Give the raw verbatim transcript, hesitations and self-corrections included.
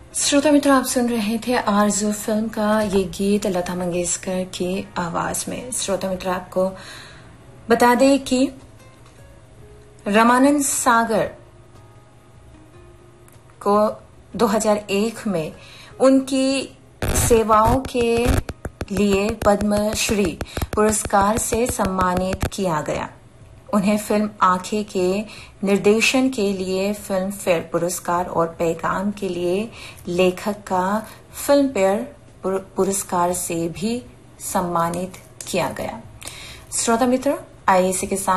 श्रोता मित्र, आप सुन रहे थे आरज़ू फिल्म का ये गीत लता मंगेशकर की आवाज में। श्रोता मित्र, आपको बता दें कि रामानंद सागर को दो हज़ार एक में उनकी सेवाओं के लिए पद्मश्री पुरस्कार से सम्मानित किया गया। उन्हें फिल्म आंखें के निर्देशन के लिए फिल्म फेयर पुरस्कार और पैगाम के लिए लेखक का फिल्म फेयर पुरस्कार से भी सम्मानित किया गया। श्रोता मित्र, आइए इसी के साथ